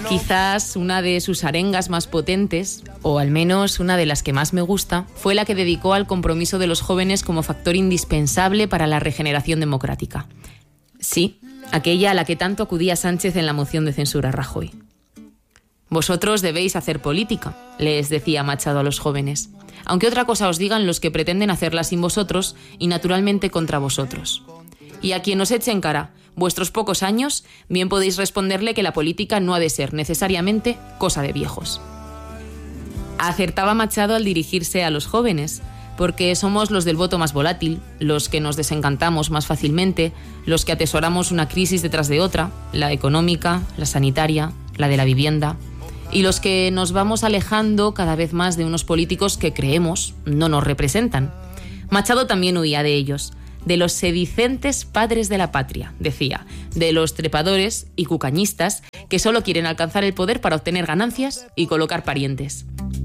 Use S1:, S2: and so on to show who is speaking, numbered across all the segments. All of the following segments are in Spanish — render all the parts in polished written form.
S1: Quizás una de sus arengas más potentes, o al menos una de las que más me gusta, fue la que dedicó al compromiso de los jóvenes como factor indispensable para la regeneración democrática. Sí, aquella a la que tanto acudía Sánchez en la moción de censura a Rajoy. Vosotros debéis hacer política, les decía Machado a los jóvenes, aunque otra cosa os digan los que pretenden hacerla sin vosotros y naturalmente contra vosotros. Y a quien os eche en cara vuestros pocos años, bien podéis responderle que la política no ha de ser necesariamente cosa de viejos. Acertaba Machado al dirigirse a los jóvenes, porque somos los del voto más volátil, los que nos desencantamos más fácilmente, los que atesoramos una crisis detrás de otra, la económica, la sanitaria, la de la vivienda, y los que nos vamos alejando cada vez más de unos políticos que creemos no nos representan. Machado también huía de ellos, de los sedicentes padres de la patria, decía, de los trepadores y cucañistas que solo quieren alcanzar el poder para obtener ganancias y colocar parientes.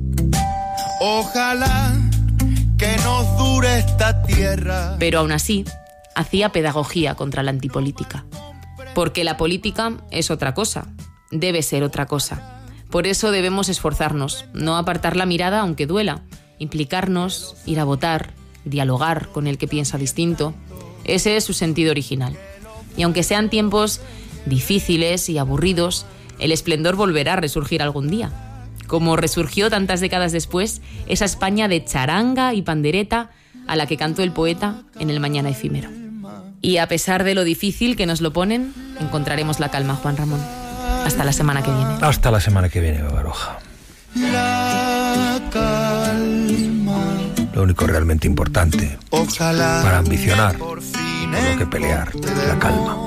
S2: Ojalá que nos dure esta tierra.
S1: Pero aún así, hacía pedagogía contra la antipolítica. Porque la política es otra cosa, debe ser otra cosa. Por eso debemos esforzarnos, no apartar la mirada aunque duela, implicarnos, ir a votar, dialogar con el que piensa distinto. Ese es su sentido original. Y aunque sean tiempos difíciles y aburridos, el esplendor volverá a resurgir algún día. Como resurgió tantas décadas después esa España de charanga y pandereta a la que cantó el poeta en el Mañana efímero. Y a pesar de lo difícil que nos lo ponen, encontraremos la calma, Juan Ramón. Hasta la semana que viene.
S3: Hasta la semana que viene, Baroja.
S2: La calma.
S3: Lo único realmente importante
S2: Ojalá
S3: para ambicionar,
S2: por fin
S3: por lo que pelear, la calma.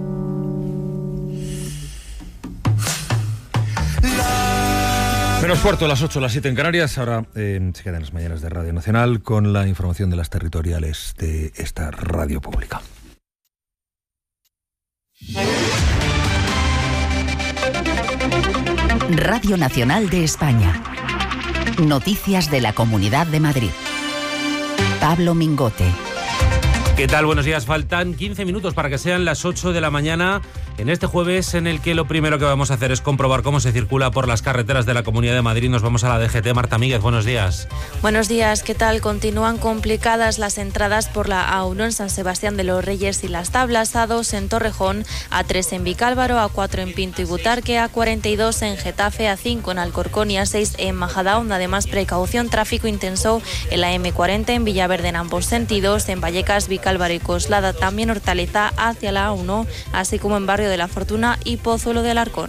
S3: Menos cuarto, las 8, las 7 en Canarias. Ahora se quedan las mañanas de Radio Nacional con la información de las territoriales de esta radio pública.
S4: Radio Nacional de España. Noticias de la Comunidad de Madrid. Pablo Mingote.
S5: ¿Qué tal? Buenos días. Faltan 15 minutos para que sean las 8 de la mañana en este jueves en el que lo primero que vamos a hacer es comprobar cómo se circula por las carreteras de la Comunidad de Madrid. Nos vamos a la DGT. Marta Míguez, buenos días.
S6: Buenos días, ¿qué tal? Continúan complicadas las entradas por la A1 en San Sebastián de los Reyes y Las Tablas, A2 en Torrejón, A3 en Vicálvaro, A4 en Pinto y Butarque, A42 en Getafe, A5 en Alcorcón y A6 en Majadahonda. Además, precaución, tráfico intenso en la M40 en Villaverde en ambos sentidos, en Vallecas, Vicálvaro y Coslada, también Hortaleza hacia la A1, así como en Barrio de la Fortuna y Pozuelo de Alarcón.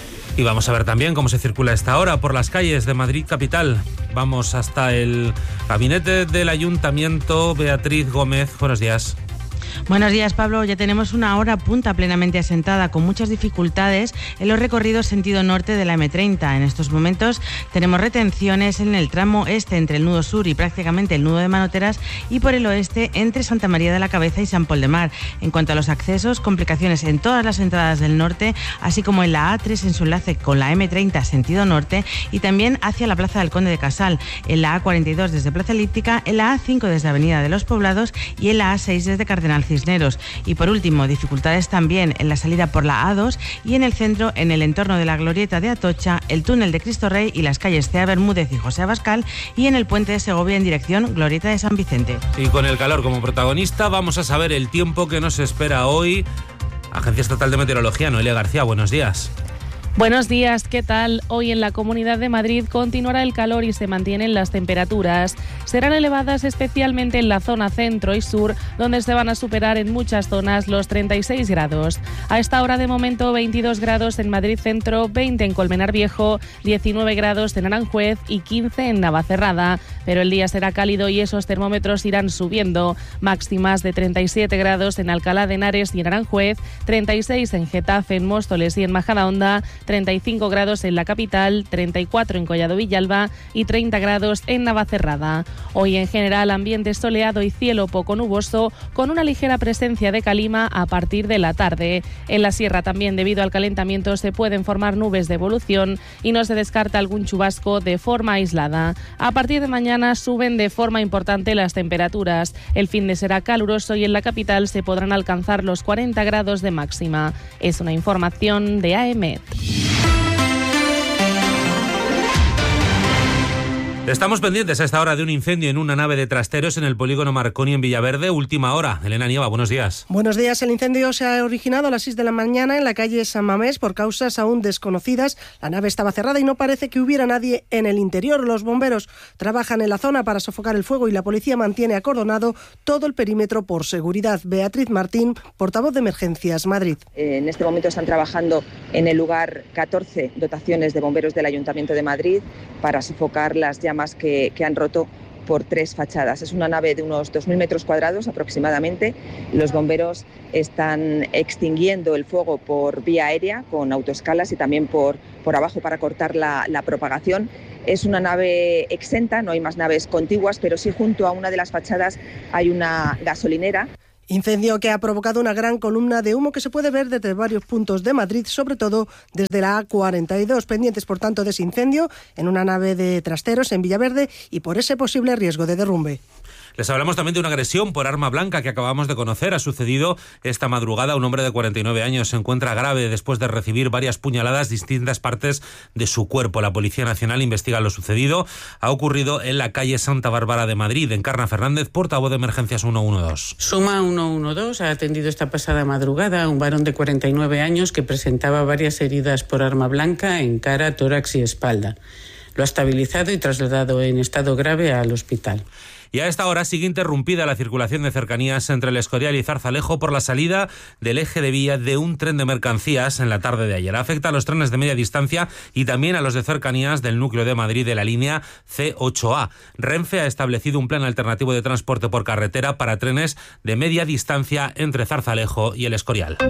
S5: Y vamos a ver también cómo se circula a esta hora por las calles de Madrid capital. Vamos hasta el gabinete del Ayuntamiento. Beatriz Gómez, buenos días.
S7: Buenos días, Pablo. Ya tenemos una hora punta plenamente asentada, con muchas dificultades en los recorridos sentido norte de la M30. En estos momentos tenemos retenciones en el tramo este entre el nudo sur y prácticamente el nudo de Manoteras, y por el oeste entre Santa María de la Cabeza y San Pol de Mar. En cuanto a los accesos, complicaciones en todas las entradas del norte, así como en la A3 en su enlace con la M30 sentido norte y también hacia la Plaza del Conde de Casal, en la A42 desde Plaza Elíptica, en la A5 desde Avenida de los Poblados y en la A6 desde Cardenal Cisneros. Y por último, dificultades también en la salida por la A2 y en el centro, en el entorno de la Glorieta de Atocha, el túnel de Cristo Rey y las calles Cea Bermúdez y José Abascal, y en el puente de Segovia en dirección Glorieta de San Vicente.
S5: Y con el calor como protagonista, vamos a saber el tiempo que nos espera hoy. Agencia Estatal de Meteorología, Noelia García, buenos días.
S8: Buenos días, ¿qué tal? Hoy en la Comunidad de Madrid continuará el calor y se mantienen las temperaturas. Serán elevadas especialmente en la zona centro y sur, donde se van a superar en muchas zonas los 36 grados. A esta hora de momento 22 grados en Madrid Centro, 20 en Colmenar Viejo, 19 grados en Aranjuez y 15 en Navacerrada. Pero el día será cálido y esos termómetros irán subiendo. Máximas de 37 grados en Alcalá de Henares y en Aranjuez, 36 en Getafe, en Móstoles y en Majadahonda, 35 grados en la capital, 34 en Collado Villalba y 30 grados en Navacerrada. Hoy en general ambiente soleado y cielo poco nuboso, con una ligera presencia de calima a partir de la tarde. En la sierra también, debido al calentamiento, se pueden formar nubes de evolución y no se descarta algún chubasco de forma aislada. A partir de mañana suben de forma importante las temperaturas. El fin de será caluroso y en la capital se podrán alcanzar los 40 grados de máxima. Es una información de AEMET.
S5: Estamos pendientes a esta hora de un incendio en una nave de trasteros en el polígono Marconi en Villaverde. Última hora. Elena Nieva, buenos días.
S9: Buenos días. El incendio se ha originado a las 6 de la mañana en la calle San Mamés por causas aún desconocidas. La nave estaba cerrada y no parece que hubiera nadie en el interior. Los bomberos trabajan en la zona para sofocar el fuego y la policía mantiene acordonado todo el perímetro por seguridad. Beatriz Martín, portavoz de Emergencias Madrid.
S10: En este momento están trabajando en el lugar 14 dotaciones de bomberos del Ayuntamiento de Madrid para sofocar las llamas que han roto por 3 fachadas. Es una nave de unos 2.000 metros cuadrados aproximadamente. Los bomberos están extinguiendo el fuego por vía aérea con autoescalas y también por abajo para cortar la propagación. Es una nave exenta, no hay más naves contiguas, pero sí junto a una de las fachadas hay una gasolinera.
S9: Incendio que ha provocado una gran columna de humo que se puede ver desde varios puntos de Madrid, sobre todo desde la A42. Pendientes, por tanto, de ese incendio en una nave de trasteros en Villaverde y por ese posible riesgo de derrumbe.
S5: Les hablamos también de una agresión por arma blanca que acabamos de conocer. Ha sucedido esta madrugada. Un hombre de 49 años se encuentra grave después de recibir varias puñaladas en distintas partes de su cuerpo. La Policía Nacional investiga lo sucedido. Ha ocurrido en la calle Santa Bárbara de Madrid. Encarna Fernández, portavoz de Emergencias 112.
S11: Suma 112 ha atendido esta pasada madrugada a un varón de 49 años que presentaba varias heridas por arma blanca en cara, tórax y espalda. Lo ha estabilizado y trasladado en estado grave al hospital.
S5: Y a esta hora sigue interrumpida la circulación de cercanías entre el Escorial y Zarzalejo por la salida del eje de vía de un tren de mercancías en la tarde de ayer. Afecta a los trenes de media distancia y también a los de cercanías del núcleo de Madrid de la línea C8A. Renfe ha establecido un plan alternativo de transporte por carretera para trenes de media distancia entre Zarzalejo y el Escorial.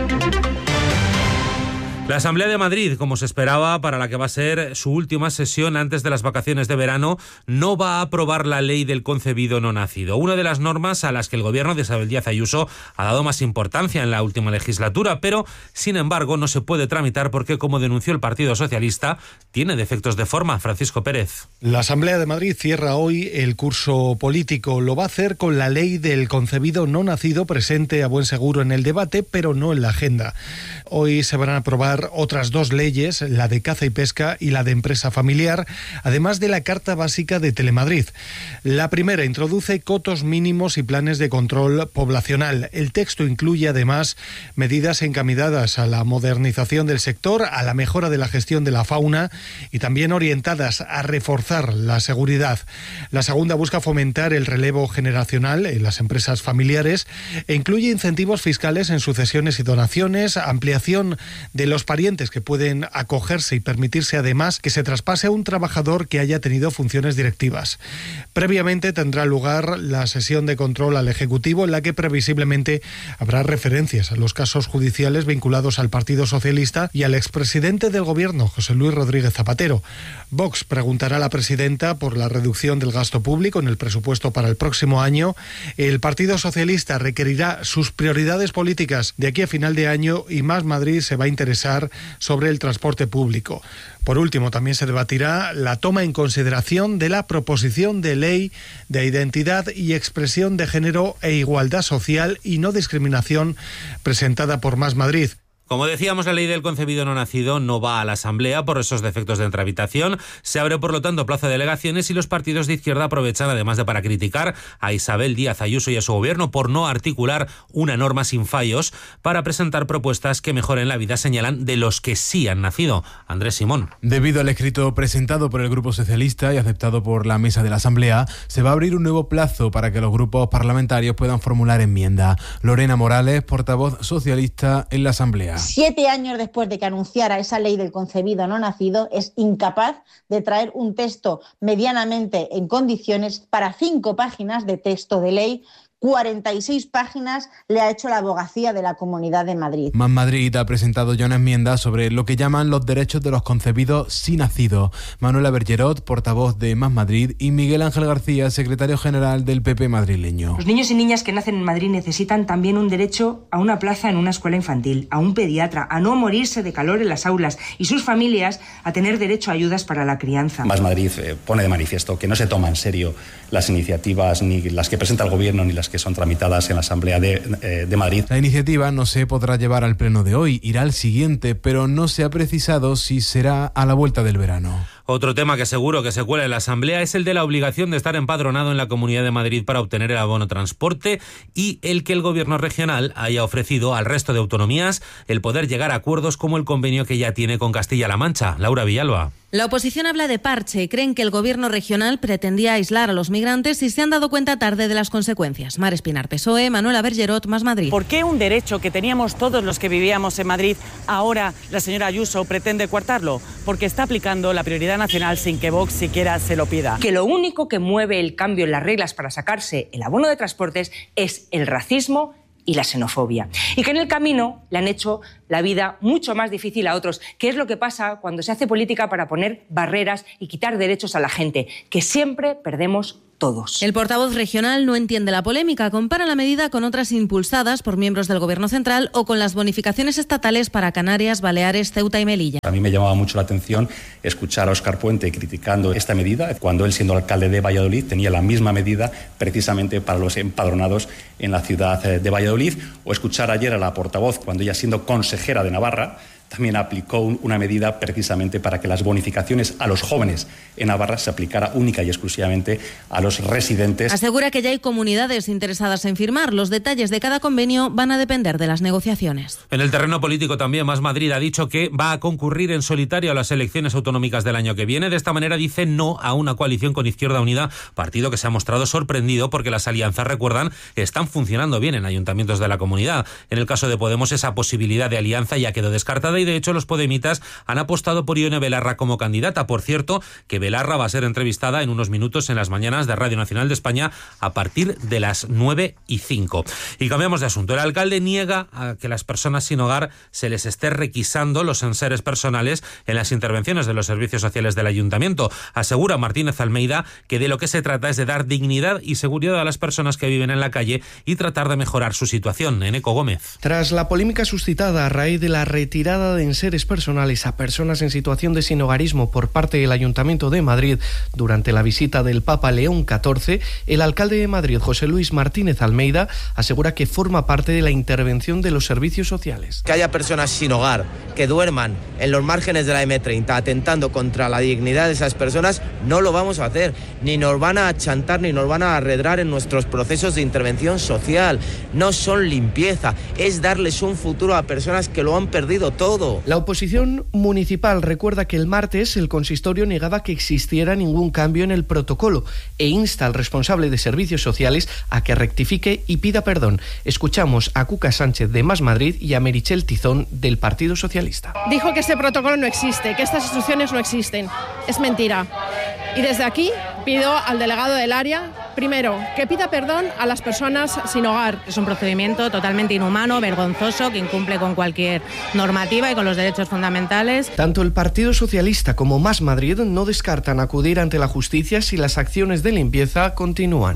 S5: La Asamblea de Madrid, como se esperaba, para la que va a ser su última sesión antes de las vacaciones de verano, no va a aprobar la ley del concebido no nacido. Una de las normas a las que el gobierno de Isabel Díaz Ayuso ha dado más importancia en la última legislatura, pero, sin embargo, no se puede tramitar porque, como denunció el Partido Socialista, tiene defectos de forma. Francisco Pérez.
S12: La Asamblea de Madrid cierra hoy el curso político. Lo va a hacer con la ley del concebido no nacido presente a buen seguro en el debate, pero no en la agenda. Hoy se van a aprobar otras 2 leyes, la de caza y pesca y la de empresa familiar, además de la Carta Básica de Telemadrid. La primera introduce cotos mínimos y planes de control poblacional. El texto incluye además medidas encaminadas a la modernización del sector, a la mejora de la gestión de la fauna y también orientadas a reforzar la seguridad. La segunda busca fomentar el relevo generacional en las empresas familiares e incluye incentivos fiscales en sucesiones y donaciones, ampliación de los parientes que pueden acogerse y permitirse además que se traspase a un trabajador que haya tenido funciones directivas. Previamente tendrá lugar la sesión de control al Ejecutivo en la que previsiblemente habrá referencias a los casos judiciales vinculados al Partido Socialista y al expresidente del Gobierno, José Luis Rodríguez Zapatero. Vox preguntará a la presidenta por la reducción del gasto público en el presupuesto para el próximo año. El Partido Socialista requerirá sus prioridades políticas de aquí a final de año y Más Madrid se va a interesar sobre el transporte público. Por último, también se debatirá la toma en consideración de la proposición de ley de identidad y expresión de género e igualdad social y no discriminación presentada por Más Madrid.
S5: Como decíamos, la ley del concebido no nacido no va a la Asamblea por esos defectos de tramitación. Se abre, por lo tanto, plazo de delegaciones y los partidos de izquierda aprovechan, además de para criticar a Isabel Díaz Ayuso y a su gobierno por no articular una norma sin fallos, para presentar propuestas que mejoren la vida, señalan, de los que sí han nacido. Andrés Simón.
S13: Debido al escrito presentado por el Grupo Socialista y aceptado por la mesa de la Asamblea, se va a abrir un nuevo plazo para que los grupos parlamentarios puedan formular enmiendas. Lorena Morales, portavoz socialista en la Asamblea.
S14: 7 años después de que anunciara esa ley del concebido no nacido, es incapaz de traer un texto medianamente en condiciones para 5 páginas de texto de ley. 46 páginas le ha hecho la abogacía de la Comunidad de Madrid.
S13: Más Madrid ha presentado ya una enmienda sobre lo que llaman los derechos de los concebidos sí nacidos. Manuela Bergerot, portavoz de Más Madrid, y Miguel Ángel García, secretario general del PP madrileño.
S15: Los niños y niñas que nacen en Madrid necesitan también un derecho a una plaza en una escuela infantil, a un pediatra, a no morirse de calor en las aulas y sus familias a tener derecho a ayudas para la crianza.
S16: Más Madrid pone de manifiesto que no se toma en serio las iniciativas, ni las que presenta el Gobierno, ni las que son tramitadas en la Asamblea de Madrid.
S13: La iniciativa no se podrá llevar al pleno de hoy, irá al siguiente, pero no se ha precisado si será a la vuelta del verano.
S5: Otro tema que seguro que se cuela en la Asamblea es el de la obligación de estar empadronado en la Comunidad de Madrid para obtener el abono transporte y el que el Gobierno regional haya ofrecido al resto de autonomías el poder llegar a acuerdos como el convenio que ya tiene con Castilla-La Mancha. Laura Villalba.
S17: La oposición habla de parche. Creen que el Gobierno regional pretendía aislar a los migrantes y se han dado cuenta tarde de las consecuencias. Mar Espinar, PSOE, Manuela Bergerot, Más Madrid.
S18: ¿Por qué un derecho que teníamos todos los que vivíamos en Madrid, ahora la señora Ayuso pretende coartarlo? Porque está aplicando la prioridad nacional sin que Vox siquiera se lo pida.
S15: Que lo único que mueve el cambio en las reglas para sacarse el abono de transportes es el racismo y la xenofobia. Y que en el camino le han hecho la vida mucho más difícil a otros, que es lo que pasa cuando se hace política para poner barreras y quitar derechos a la gente, que siempre perdemos todos.
S17: El portavoz regional no entiende la polémica, compara la medida con otras impulsadas por miembros del Gobierno central o con las bonificaciones estatales para Canarias, Baleares, Ceuta y Melilla.
S16: A mí me llamaba mucho la atención escuchar a Óscar Puente criticando esta medida, cuando él, siendo alcalde de Valladolid, tenía la misma medida precisamente para los empadronados en la ciudad de Valladolid, o escuchar ayer a la portavoz, cuando ella, siendo consejera de Navarra, también aplicó una medida precisamente para que las bonificaciones a los jóvenes en Navarra se aplicara única y exclusivamente a los residentes.
S17: Asegura que ya hay comunidades interesadas en firmar. Los detalles de cada convenio van a depender de las negociaciones.
S5: En el terreno político también, Más Madrid ha dicho que va a concurrir en solitario a las elecciones autonómicas del año que viene. De esta manera dice no a una coalición con Izquierda Unida, partido que se ha mostrado sorprendido porque las alianzas, recuerdan, están funcionando bien en ayuntamientos de la comunidad. En el caso de Podemos, esa posibilidad de alianza ya quedó descartada y de hecho los podemitas han apostado por Ione Belarra como candidata. Por cierto, que Belarra va a ser entrevistada en unos minutos en las mañanas de Radio Nacional de España a partir de las 9:05. Y cambiamos de asunto. El alcalde niega a que las personas sin hogar se les esté requisando los enseres personales en las intervenciones de los servicios sociales del ayuntamiento. Asegura Martínez Almeida que de lo que se trata es de dar dignidad y seguridad a las personas que viven en la calle y tratar de mejorar su situación. Eneco Gómez.
S19: Tras la polémica suscitada a raíz de la retirada de enseres personales a personas en situación de sinhogarismo por parte del Ayuntamiento de Madrid durante la visita del Papa León XIV, el alcalde de Madrid, José Luis Martínez Almeida, asegura que forma parte de la intervención de los servicios sociales.
S20: Que haya personas sin hogar, que duerman en los márgenes de la M30 atentando contra la dignidad de esas personas, no lo vamos a hacer, ni nos van a achantar ni nos van a arredrar en nuestros procesos de intervención social. No son limpieza, es darles un futuro a personas que lo han perdido todo.
S19: La oposición municipal recuerda que el martes el consistorio negaba que existiera ningún cambio en el protocolo e insta al responsable de servicios sociales a que rectifique y pida perdón. Escuchamos a Cuca Sánchez de Más Madrid y a Merichel Tizón del Partido Socialista.
S21: Dijo que ese protocolo no existe, que estas instrucciones no existen. Es mentira. Y desde aquí pido al delegado del área, primero, que pida perdón a las personas sin hogar.
S22: Es un procedimiento totalmente inhumano, vergonzoso, que incumple con cualquier normativa y con los derechos fundamentales.
S19: Tanto el Partido Socialista como Más Madrid no descartan acudir ante la justicia si las acciones de limpieza continúan.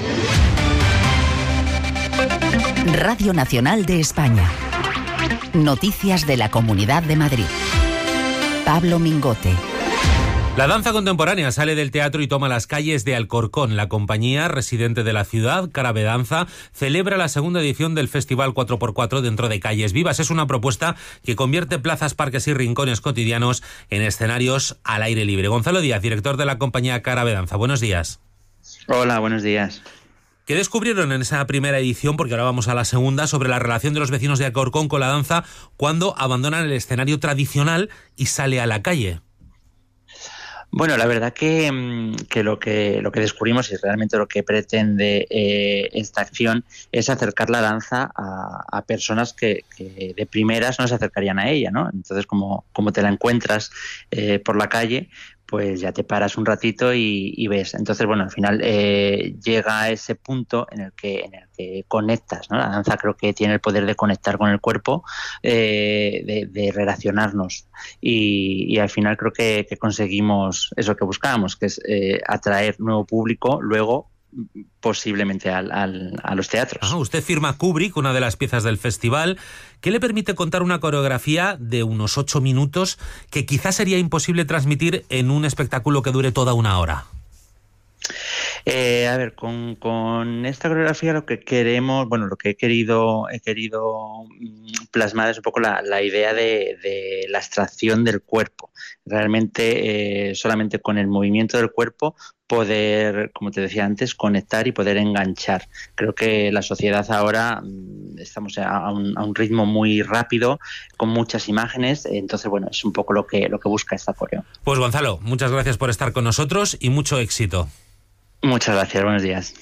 S4: Radio Nacional de España. Noticias de la Comunidad de Madrid. Pablo Mingote.
S5: La danza contemporánea sale del teatro y toma las calles de Alcorcón. La compañía residente de la ciudad, Carabe Danza, celebra la segunda edición del Festival 4x4 dentro de Calles Vivas. Es una propuesta que convierte plazas, parques y rincones cotidianos en escenarios al aire libre. Gonzalo Díaz, director de la compañía Carabe Danza. Buenos días.
S23: Hola, buenos días.
S5: ¿Qué descubrieron en esa primera edición, porque ahora vamos a la segunda, sobre la relación de los vecinos de Alcorcón con la danza cuando abandonan el escenario tradicional y sale a la calle?
S23: Bueno, la verdad que lo que descubrimos y realmente lo que pretende esta acción es acercar la danza a personas que de primeras no se acercarían a ella, ¿no? Entonces, como te la encuentras por la calle, pues ya te paras un ratito y ves. Entonces, bueno, al final llega a ese punto en el que conectas, ¿no? La danza creo que tiene el poder de conectar con el cuerpo, de relacionarnos y al final creo que conseguimos eso que buscábamos, que es atraer nuevo público, luego posiblemente a los teatros.
S5: Usted firma Kubrick, una de las piezas del festival, que le permite contar una coreografía de unos 8 minutos que quizás sería imposible transmitir en un espectáculo que dure toda una hora.
S23: A ver, con esta coreografía lo que queremos, bueno, lo que he querido plasmar es un poco la idea de la abstracción del cuerpo. Realmente solamente con el movimiento del cuerpo poder, como te decía antes, conectar y poder enganchar. Creo que la sociedad ahora estamos a un ritmo muy rápido, con muchas imágenes, entonces bueno, es un poco lo que busca esta coreo.
S5: Pues Gonzalo, muchas gracias por estar con nosotros y mucho éxito.
S23: Muchas gracias, buenos días.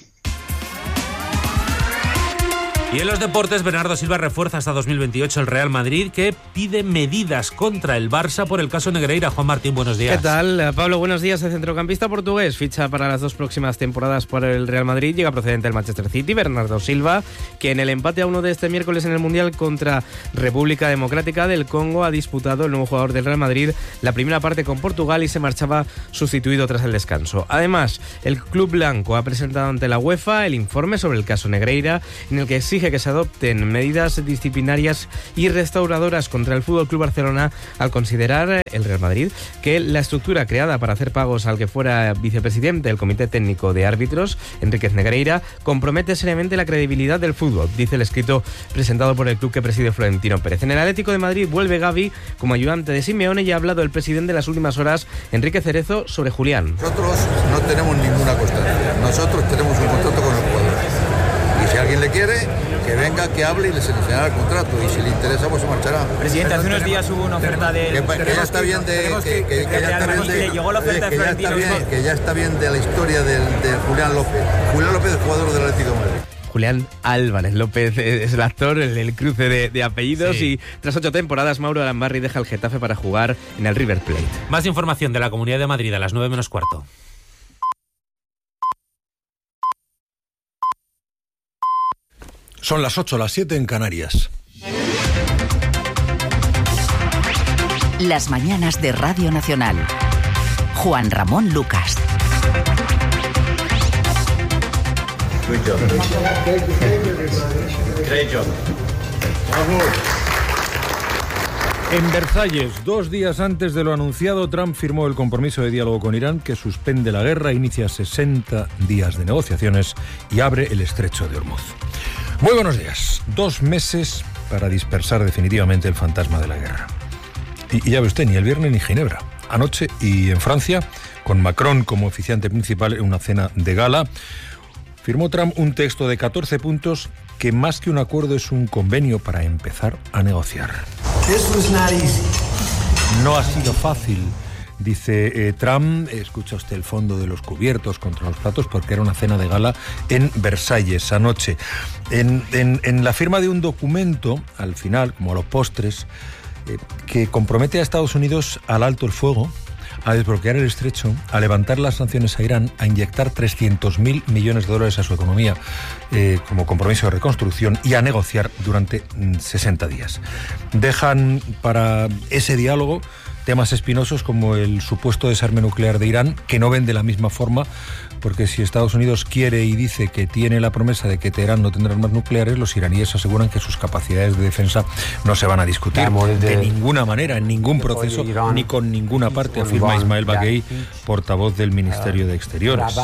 S5: Y en los deportes, Bernardo Silva refuerza hasta 2028 el Real Madrid, que pide medidas contra el Barça por el caso Negreira. Juan Martín, buenos días.
S1: ¿Qué tal, Pablo? Buenos días. El centrocampista portugués ficha para las 2 próximas temporadas por el Real Madrid. Llega procedente del Manchester City, Bernardo Silva, que en el empate a 1 de este miércoles en el Mundial contra República Democrática del Congo ha disputado el nuevo jugador del Real Madrid la primera parte con Portugal y se marchaba sustituido tras el descanso. Además, el club blanco ha presentado ante la UEFA el informe sobre el caso Negreira, en el que exige que se adopten medidas disciplinarias y restauradoras contra el FC Barcelona al considerar el Real Madrid que la estructura creada para hacer pagos al que fuera vicepresidente del Comité Técnico de Árbitros, Enríquez Negreira, compromete seriamente la credibilidad del fútbol, dice el escrito presentado por el club que preside Florentino Pérez. En el Atlético de Madrid vuelve Gavi como ayudante de Simeone y ha hablado el presidente en las últimas horas, Enrique Cerezo, sobre Julián.
S2: Nosotros no tenemos ninguna constancia, nosotros tenemos un contrato con el jugador y si alguien le quiere, que venga, que hable y le seleccionará el contrato y si le interesa pues se marchará.
S3: Presidente, hace unos días hubo una oferta de...
S2: Que ya está bien de... Que ya está bien de la historia de Julián López. Julián López es jugador del Atlético de Madrid.
S1: Julián Álvarez López es el actor, el cruce de apellidos, sí. Y tras 8 temporadas Mauro Arambarri deja el Getafe para jugar en el River Plate.
S5: Más información de la Comunidad de Madrid a las 9 menos cuarto.
S24: Son las 8, las 7 en Canarias.
S4: Las mañanas de Radio Nacional. Juan Ramón Lucas.
S24: En Versalles, 2 días antes de lo anunciado, Trump firmó el compromiso de diálogo con Irán que suspende la guerra, inicia 60 días de negociaciones y abre el estrecho de Hormuz. Muy buenos días. 2 meses para dispersar definitivamente el fantasma de la guerra. Y ya ve usted, ni el viernes ni Ginebra. Anoche y en Francia, con Macron como oficiante principal en una cena de gala, firmó Trump un texto de 14 puntos que más que un acuerdo es un convenio para empezar a negociar. No ha sido fácil, dice Trump. Escucha usted el fondo de los cubiertos contra los platos porque era una cena de gala en Versalles anoche. En la firma de un documento, al final, como a los postres, que compromete a Estados Unidos al alto el fuego, a desbloquear el estrecho, a levantar las sanciones a Irán, a inyectar 300.000 millones de dólares a su economía como compromiso de reconstrucción y a negociar durante 60 días. Dejan para ese diálogo temas espinosos como el supuesto desarme nuclear de Irán, que no ven de la misma forma, porque si Estados Unidos quiere y dice que tiene la promesa de que Teherán no tendrá armas nucleares, los iraníes aseguran que sus capacidades de defensa no se van a discutir de ninguna manera, en ningún proceso, ni con ninguna parte, afirma Ismael Baghei, portavoz del Ministerio de Exteriores.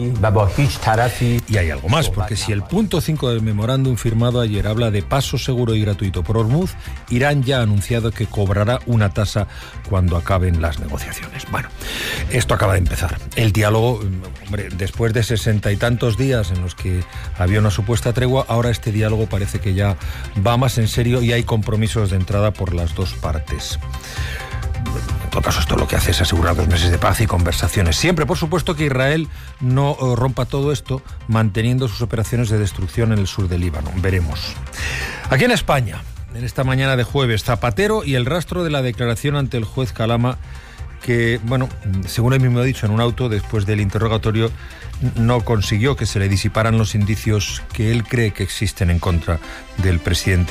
S24: Y hay algo más, porque si el punto 5 del memorándum firmado ayer habla de paso seguro y gratuito por Hormuz, Irán ya ha anunciado que cobrará una tasa cuando acaben las negociaciones. Bueno, esto acaba de empezar. El diálogo, hombre, después de 60 y tantos días en los que había una supuesta tregua, ahora este diálogo parece que ya va más en serio y hay compromisos de entrada por las dos partes. En todo caso, esto lo que hace es asegurar 2 meses de paz y conversaciones. Siempre, por supuesto, que Israel no rompa todo esto, manteniendo sus operaciones de destrucción en el sur del Líbano. Veremos. Aquí en España, en esta mañana de jueves, Zapatero y el rastro de la declaración ante el juez Calama, que, bueno, según él mismo ha dicho en un auto, después del interrogatorio, no consiguió que se le disiparan los indicios que él cree que existen en contra del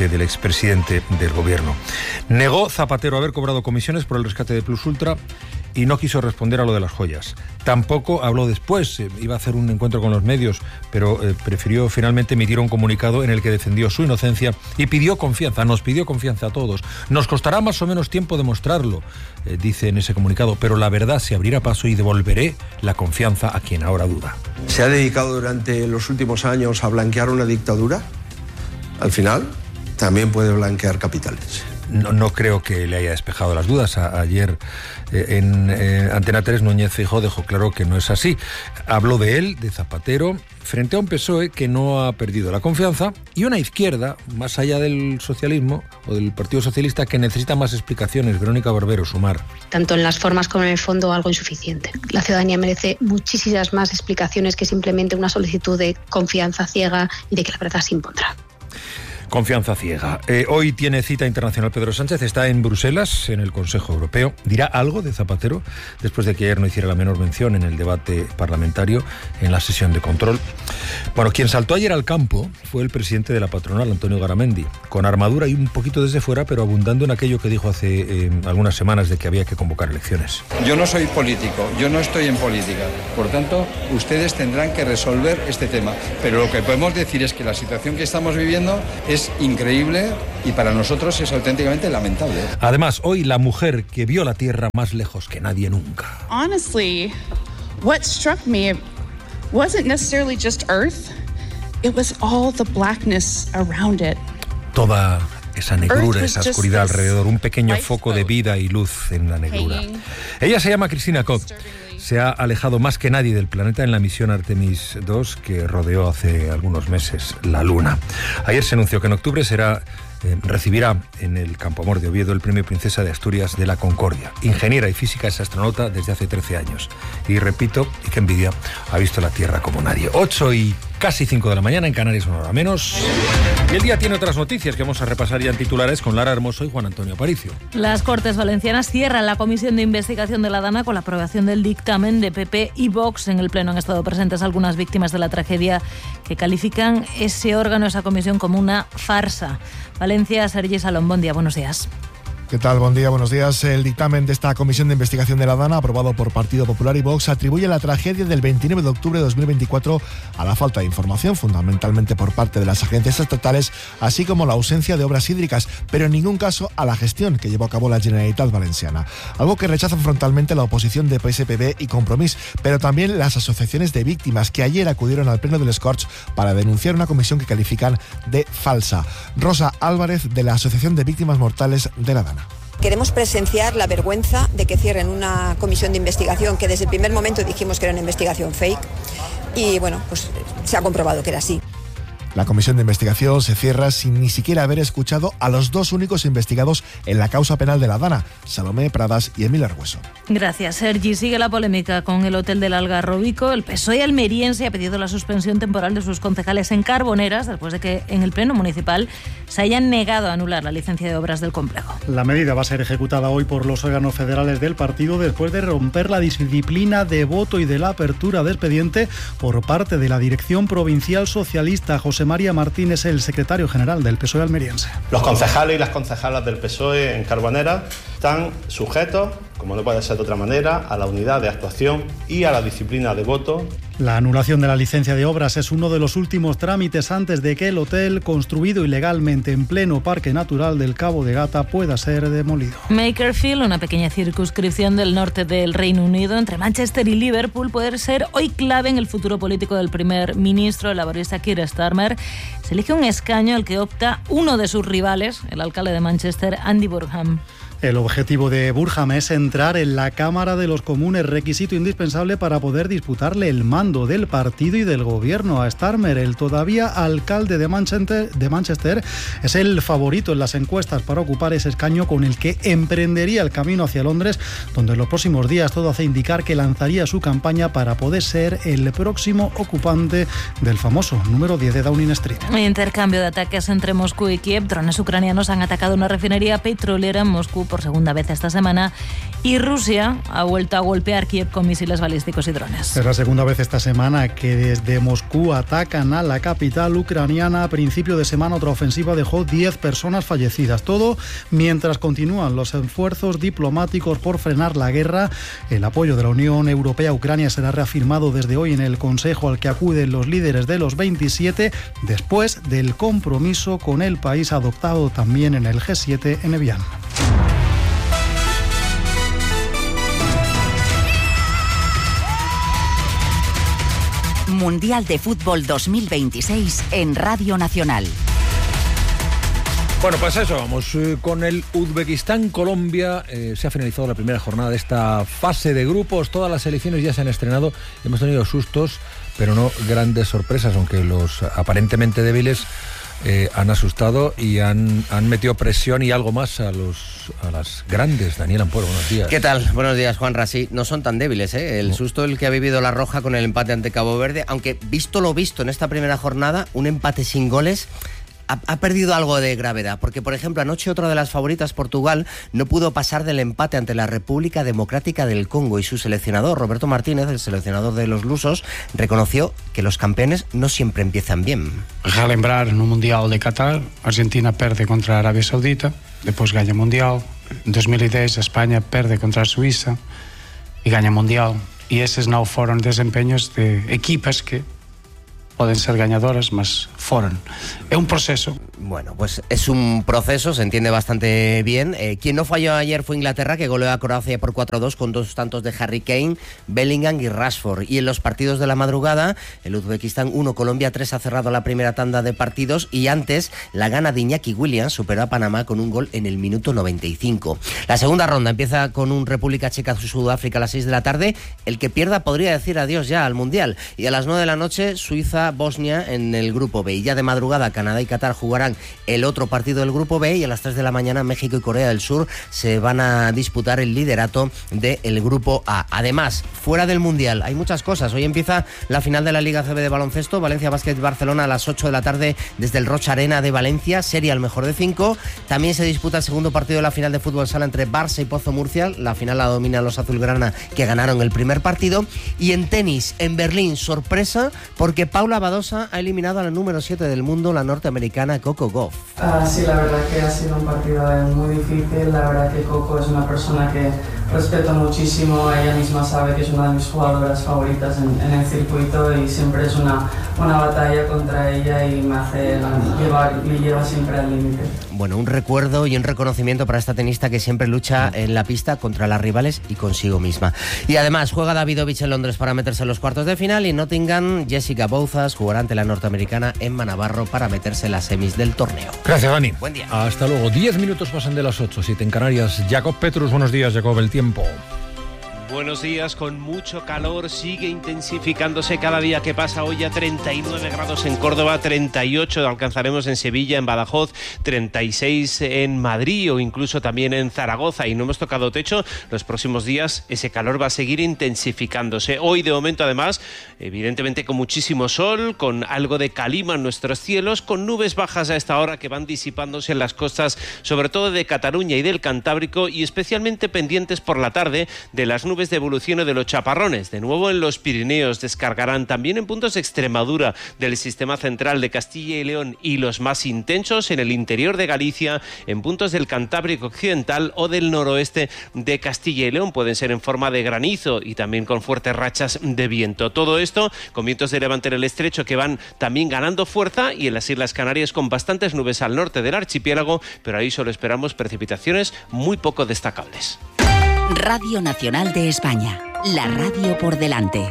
S24: expresidente del gobierno. Negó Zapatero haber cobrado comisiones por el rescate de Plus Ultra y no quiso responder a lo de las joyas. Tampoco habló después, iba a hacer un encuentro con los medios, pero prefirió finalmente emitir un comunicado en el que defendió su inocencia y pidió confianza, nos pidió confianza a todos. Nos costará más o menos tiempo demostrarlo, dice en ese comunicado, pero la verdad se abrirá paso y devolveré la confianza a quien ahora duda.
S6: ¿Se ha dedicado durante los últimos años a blanquear una dictadura? Al final, también puede blanquear capitales.
S24: No creo que le haya despejado las dudas. Ayer en Antena 3 Núñez Feijóo dejó claro que no es así. Habló de él, de Zapatero, frente a un PSOE que no ha perdido la confianza y una izquierda, más allá del socialismo o del Partido Socialista, que necesita más explicaciones. Verónica Barbero, Sumar.
S7: Tanto en las formas como en el fondo algo insuficiente. La ciudadanía merece muchísimas más explicaciones que simplemente una solicitud de confianza ciega y de que la verdad se impondrá.
S24: Confianza ciega. Hoy tiene cita internacional Pedro Sánchez, está en Bruselas, en el Consejo Europeo. ¿Dirá algo de Zapatero después de que ayer no hiciera la menor mención en el debate parlamentario, en la sesión de control? Bueno, quien saltó ayer al campo fue el presidente de la patronal, Antonio Garamendi, con armadura y un poquito desde fuera, pero abundando en aquello que dijo hace algunas semanas de que había que convocar elecciones.
S8: Yo no soy político, yo no estoy en política. Por tanto, ustedes tendrán que resolver este tema. Pero lo que podemos decir es que la situación que estamos viviendo es increíble y para nosotros es auténticamente lamentable.
S24: Además, hoy la mujer que vio la Tierra más lejos que nadie nunca.
S10: Honestly, what struck me wasn't necessarily just Earth, it was all the blackness around it.
S24: Toda esa negrura, esa oscuridad alrededor, un pequeño foco de vida y luz en la negrura. Ella se llama Christina Koch. Se ha alejado más que nadie del planeta en la misión Artemis 2 que rodeó hace algunos meses la Luna. Ayer se anunció que en octubre recibirá en el Campo Amor de Oviedo el Premio Princesa de Asturias de la Concordia. Ingeniera y física, es astronauta desde hace 13 años. Y repito, y qué envidia, ha visto la Tierra como nadie. 8 y casi 5 de la mañana, en Canarias una hora menos. Y el día tiene otras noticias que vamos a repasar ya en titulares con Lara Hermoso y Juan Antonio Aparicio.
S17: Las Cortes Valencianas cierran la comisión de investigación de la Dana con la aprobación del dictamen de PP y Vox. En el Pleno han estado presentes algunas víctimas de la tragedia que califican ese órgano, esa comisión, como una farsa. Valencia, Sergi Salón, buen día, buenos días.
S25: ¿Qué tal? Buen día, buenos días. El dictamen de esta comisión de investigación de la Dana, aprobado por Partido Popular y Vox, atribuye la tragedia del 29 de octubre de 2024 a la falta de información, fundamentalmente por parte de las agencias estatales, así como la ausencia de obras hídricas, pero en ningún caso a la gestión que llevó a cabo la Generalitat Valenciana. Algo que rechazan frontalmente la oposición de PSPB y Compromís, pero también las asociaciones de víctimas que ayer acudieron al pleno del Scorch para denunciar una comisión que califican de falsa. Rosa Álvarez, de la Asociación de Víctimas Mortales de la Dana.
S26: Queremos presenciar la vergüenza de que cierren una comisión de investigación que desde el primer momento dijimos que era una investigación fake y bueno, pues se ha comprobado que era así.
S25: La comisión de investigación se cierra sin ni siquiera haber escuchado a los dos únicos investigados en la causa penal de la Dana, Salomé Pradas y Emil Argueso.
S17: Gracias, Sergi. Sigue la polémica con el hotel del Algarrobico. El PSOE almeriense ha pedido la suspensión temporal de sus concejales en Carboneras después de que en el Pleno Municipal se hayan negado a anular la licencia de obras del complejo.
S27: La medida va a ser ejecutada hoy por los órganos federales del partido después de romper la disciplina de voto y de la apertura de expediente por parte de la dirección provincial socialista. José María Martínez, el secretario general del PSOE almeriense.
S28: Los concejales y las concejalas del PSOE en Carboneras están sujetos, como no puede ser de otra manera, a la unidad de actuación y a la disciplina de voto.
S27: La anulación de la licencia de obras es uno de los últimos trámites antes de que el hotel, construido ilegalmente en pleno Parque Natural del Cabo de Gata, pueda ser demolido.
S17: Makerfield, una pequeña circunscripción del norte del Reino Unido, entre Manchester y Liverpool, puede ser hoy clave en el futuro político del primer ministro, el laborista Keir Starmer. Se elige un escaño al que opta uno de sus rivales, el alcalde de Manchester, Andy Burnham.
S27: El objetivo de Burnham es entrar en la Cámara de los Comunes, requisito indispensable para poder disputarle el mando del partido y del gobierno a Starmer. El todavía alcalde de Manchester es el favorito en las encuestas para ocupar ese escaño con el que emprendería el camino hacia Londres, donde en los próximos días todo hace indicar que lanzaría su campaña para poder ser el próximo ocupante del famoso número 10 de Downing Street.
S17: Intercambio de ataques entre Moscú y Kiev. Drones ucranianos han atacado una refinería petrolera en Moscú por segunda vez esta semana y Rusia ha vuelto a golpear Kiev con misiles balísticos y drones.
S27: Es la segunda vez esta semana que desde Moscú atacan a la capital ucraniana. A principio de semana otra ofensiva dejó 10 personas fallecidas. Todo mientras continúan los esfuerzos diplomáticos por frenar la guerra. El apoyo de la Unión Europea a Ucrania será reafirmado desde hoy en el Consejo al que acuden los líderes de los 27 después del compromiso con el país adoptado también en el G7 en Evian.
S4: Mundial de Fútbol 2026 en Radio Nacional.
S24: Bueno, pues eso, vamos con el Uzbekistán-Colombia. Se ha finalizado la primera jornada de esta fase de grupos. Todas las selecciones ya se han estrenado. Hemos tenido sustos, pero no grandes sorpresas, aunque los aparentemente débiles han asustado y han metido presión y algo más a las grandes. Daniel Ampuero, buenos días.
S9: ¿Qué tal? Buenos días, Juanra. Sí, no son tan débiles, ¿eh? El susto el que ha vivido la Roja con el empate ante Cabo Verde, aunque visto lo visto en esta primera jornada, un empate sin goles ha perdido algo de gravedad, porque por ejemplo anoche otra de las favoritas, Portugal, no pudo pasar del empate ante la República Democrática del Congo y su seleccionador, Roberto Martínez, el seleccionador de los lusos, reconoció que los campeones no siempre empiezan bien.
S11: Relembrar no Mundial de Qatar, Argentina perde contra Arabia Saudita, después gana Mundial, en 2010 España perde contra Suiza y gana Mundial, y esos no fueron desempeños de equipos que pueden ser ganadoras, mas fueron. Es un proceso.
S9: Bueno, pues es un proceso, se entiende bastante bien. Quien no falló ayer fue Inglaterra, que goleó a Croacia por 4-2 con 2 tantos de Harry Kane, Bellingham y Rashford. Y en los partidos de la madrugada, el Uzbekistán 1, Colombia 3 ha cerrado la primera tanda de partidos, y antes la gana de Iñaki Williams superó a Panamá con un gol en el minuto 95. La segunda ronda empieza con un República Checa-Sudáfrica a las 6 de la tarde. El que pierda podría decir adiós ya al Mundial. Y a las 9 de la noche, Suiza-Bosnia en el grupo B. Y ya de madrugada, Canadá y Qatar jugarán el otro partido del grupo B, y a las 3 de la mañana México y Corea del Sur se van a disputar el liderato del grupo A. Además, fuera del Mundial hay muchas cosas. Hoy empieza la final de la Liga CB de baloncesto, Valencia Basket Barcelona a las 8 de la tarde desde el Rocha Arena de Valencia, serie al mejor de 5. También se disputa el segundo partido de la final de fútbol sala entre Barça y Pozo Murcia. La final la dominan los azulgrana, que ganaron el primer partido. Y en tenis, en Berlín, sorpresa, porque Paula Badosa ha eliminado a la número 7 del mundo, la norteamericana Coco Gauff.
S12: Sí, la verdad que ha sido un partido muy difícil. La verdad que Coco es una persona que respeto muchísimo. Ella misma sabe que es una de mis jugadoras favoritas en el circuito, y siempre es una batalla contra ella, y me lleva siempre al límite.
S9: Bueno, un recuerdo y un reconocimiento para esta tenista que siempre lucha en la pista contra las rivales y consigo misma. Y además juega Davidovich en Londres para meterse en los cuartos de final, y en Nottingham Jessica Bouzas jugará ante la norteamericana Emma Navarro para meterse en las semis del torneo.
S24: Gracias, Dani.
S9: Buen día.
S24: Hasta luego. 10 minutos pasan de las 8, 7 en Canarias. Jacob Petrus, buenos días, Jacob, el tiempo.
S13: Buenos días, con mucho calor, sigue intensificándose cada día que pasa. Hoy a 39 grados en Córdoba, 38 alcanzaremos en Sevilla, en Badajoz, 36 en Madrid o incluso también en Zaragoza, y no hemos tocado techo. Los próximos días ese calor va a seguir intensificándose. Hoy de momento además, evidentemente con muchísimo sol, con algo de calima en nuestros cielos, con nubes bajas a esta hora que van disipándose en las costas, sobre todo de Cataluña y del Cantábrico, y especialmente pendientes por la tarde de las nubes de evolución de los chaparrones. De nuevo en los Pirineos descargarán, también en puntos de Extremadura, del sistema central de Castilla y León, y los más intensos en el interior de Galicia, en puntos del Cantábrico Occidental o del noroeste de Castilla y León. Pueden ser en forma de granizo y también con fuertes rachas de viento. Todo esto con vientos de levante en el estrecho que van también ganando fuerza, y en las Islas Canarias con bastantes nubes al norte del archipiélago, pero ahí solo esperamos precipitaciones muy poco destacables.
S4: Radio Nacional de España, la radio por delante.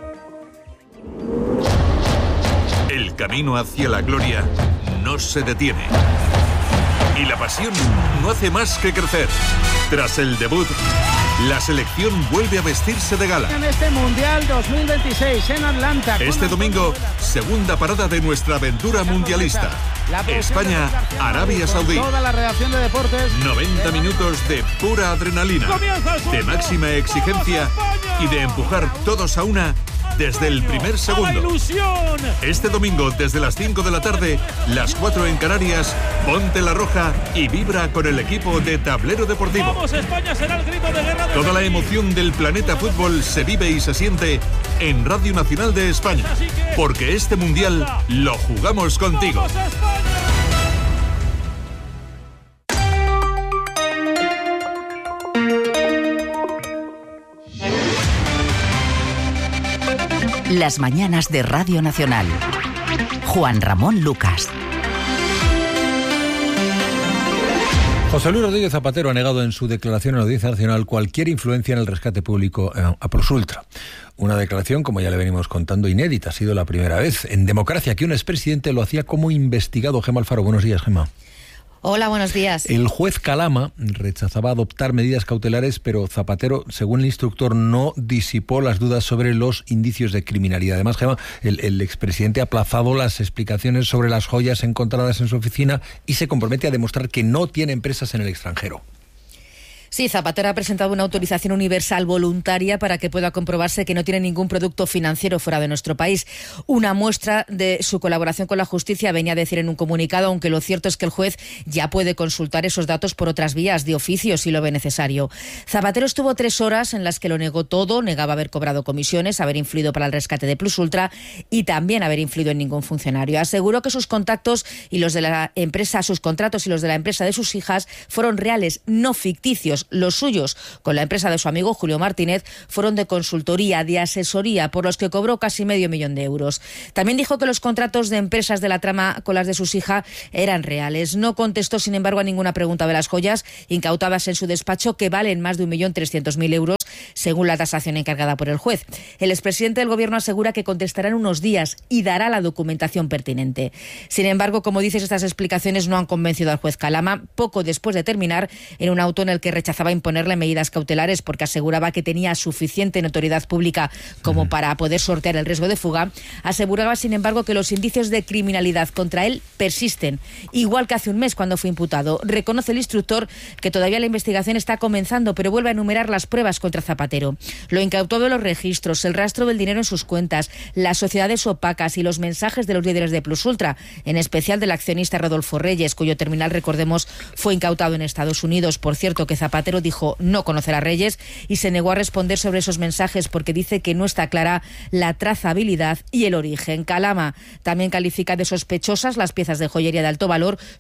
S14: El camino hacia la gloria no se detiene. Y la pasión no hace más que crecer. Tras el debut, la selección vuelve a vestirse de gala.
S15: En este Mundial 2026 en Atlanta.
S14: Este domingo, segunda parada de nuestra aventura mundialista. España, Arabia Saudí.
S15: Toda la redacción de deportes.
S14: 90 minutos de pura adrenalina, de máxima exigencia y de empujar todos a una desde el primer segundo. Este domingo, desde las 5 de la tarde, las 4 en Canarias, ponte la roja y vibra con el equipo de Tablero Deportivo.
S3: ¡Vamos, España! Será el grito de guerra.
S14: Toda la emoción del planeta fútbol se vive y se siente en Radio Nacional de España, porque este mundial lo jugamos contigo.
S4: Las mañanas de Radio Nacional. Juan Ramón Lucas.
S24: José Luis Rodríguez Zapatero ha negado en su declaración en la Audiencia Nacional cualquier influencia en el rescate público a Prosultra. Una declaración, como ya le venimos contando, inédita. Ha sido la primera vez en democracia que un expresidente lo hacía como investigado. Gemma Alfaro, buenos días, Gemma.
S16: Hola, buenos días.
S24: El juez Calama rechazaba adoptar medidas cautelares, pero Zapatero, según el instructor, no disipó las dudas sobre los indicios de criminalidad. Además, Gemma, el expresidente ha aplazado las explicaciones sobre las joyas encontradas en su oficina y se compromete a demostrar que no tiene empresas en el extranjero.
S16: Sí, Zapatero ha presentado una autorización universal voluntaria para que pueda comprobarse que no tiene ningún producto financiero fuera de nuestro país. Una muestra de su colaboración con la justicia, venía a decir en un comunicado, aunque lo cierto es que el juez ya puede consultar esos datos por otras vías de oficio si lo ve necesario. Zapatero estuvo 3 horas en las que lo negó todo, negaba haber cobrado comisiones, haber influido para el rescate de Plusultra y también haber influido en ningún funcionario. Aseguró que sus contactos y los de la empresa, sus contratos y los de la empresa de sus hijas fueron reales, no ficticios. Los suyos con la empresa de su amigo Julio Martínez fueron de consultoría, de asesoría, por los que cobró casi $500.000 de euros. También dijo que los contratos de empresas de la trama con las de sus hijas eran reales. No contestó, sin embargo, a ninguna pregunta de las joyas incautadas en su despacho, que valen más de 1.300.000 euros, según la tasación encargada por el juez. El expresidente del Gobierno asegura que contestará en unos días y dará la documentación pertinente. Sin embargo, como dices, estas explicaciones no han convencido al juez Calama. Poco después de terminar, en un auto en el que rechazaba imponerle medidas cautelares porque aseguraba que tenía suficiente notoriedad pública como para poder sortear el riesgo de fuga, aseguraba, sin embargo, que los indicios de criminalidad contra él persisten, igual que hace un mes cuando fue imputado. Reconoce el instructor que todavía la investigación está comenzando, pero vuelve a enumerar las pruebas contra Zapatero. Lo incautado de los registros, el rastro del dinero en sus cuentas, las sociedades opacas y los mensajes de los líderes de Plusultra, en especial del accionista Rodolfo Reyes, cuyo terminal, recordemos, fue incautado en Estados Unidos. Por cierto, que Zapatero dijo no conocer a Reyes y se negó a responder sobre esos mensajes porque dice que no está clara la trazabilidad y el origen. Calama también califica de sospechosas las piezas de joyería de alto valor